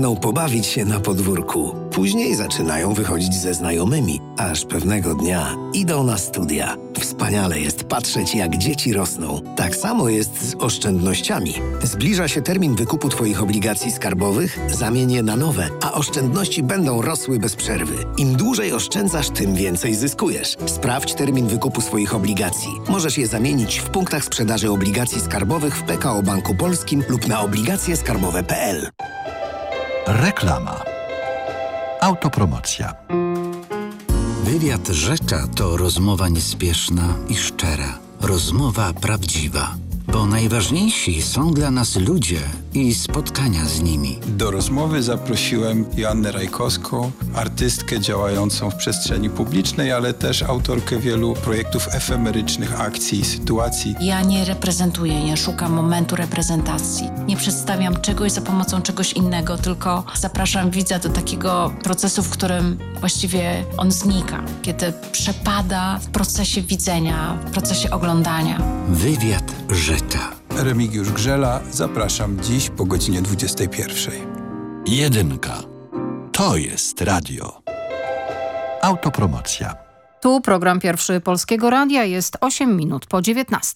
zaczynaną pobawić się na podwórku. Później zaczynają wychodzić ze znajomymi, aż pewnego dnia idą na studia. Wspaniale jest patrzeć, jak dzieci rosną. Tak samo jest z oszczędnościami. Zbliża się termin wykupu Twoich obligacji skarbowych, zamień je na nowe, a oszczędności będą rosły bez przerwy. Im dłużej oszczędzasz, tym więcej zyskujesz. Sprawdź termin wykupu swoich obligacji. Możesz je zamienić w punktach sprzedaży obligacji skarbowych w PKO Banku Polskim lub na obligacjeskarbowe.pl. Reklama. Autopromocja. Wywiad Rzecza to rozmowa niespieszna i szczera. Rozmowa prawdziwa. Bo najważniejsi są dla nas ludzie i spotkania z nimi. Do rozmowy zaprosiłem Joannę Rajkowską, artystkę działającą w przestrzeni publicznej, ale też autorkę wielu projektów efemerycznych, akcji i sytuacji. Ja nie reprezentuję, nie szukam momentu reprezentacji. Nie przedstawiam czegoś za pomocą czegoś innego, tylko zapraszam widza do takiego procesu, w którym właściwie on znika, kiedy przepada w procesie widzenia, w procesie oglądania. Wywiad Rzecza. Remigiusz Grzela, zapraszam dziś po godzinie 21. Jedynka. To jest radio. Autopromocja. Tu program Pierwszy Polskiego Radia, jest 8 minut po 19.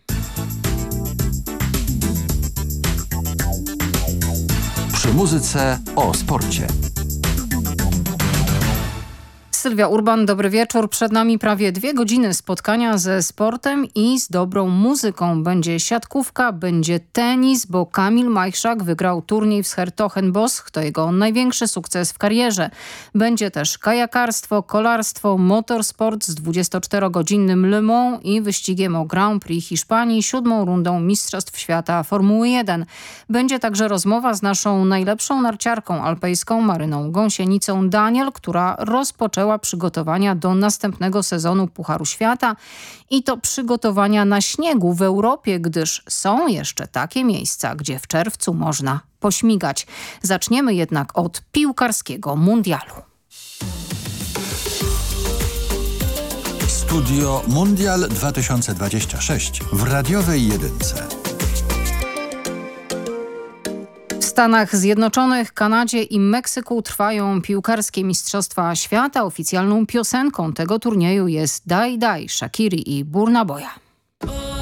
Przy muzyce o sporcie. Sylwia Urban, dobry wieczór. Przed nami prawie 2 godziny spotkania ze sportem i z dobrą muzyką. Będzie siatkówka, będzie tenis, bo Kamil Majchrzak wygrał turniej w 's-Hertogenbosch. To jego największy sukces w karierze. Będzie też kajakarstwo, kolarstwo, motorsport z 24-godzinnym Le Mans i wyścigiem o Grand Prix Hiszpanii, 7. rundą Mistrzostw Świata Formuły 1. Będzie także rozmowa z naszą najlepszą narciarką alpejską Maryną Gąsienicą Daniel, która rozpoczęła przygotowania do następnego sezonu Pucharu Świata i to przygotowania na śniegu w Europie, gdyż są jeszcze takie miejsca, gdzie w czerwcu można pośmigać. Zaczniemy jednak od piłkarskiego mundialu. Studio Mundial 2026 w radiowej jedynce. W Stanach Zjednoczonych, Kanadzie i Meksyku trwają piłkarskie Mistrzostwa Świata. Oficjalną piosenką tego turnieju jest Daj Daj Shakiri i Burna Boya.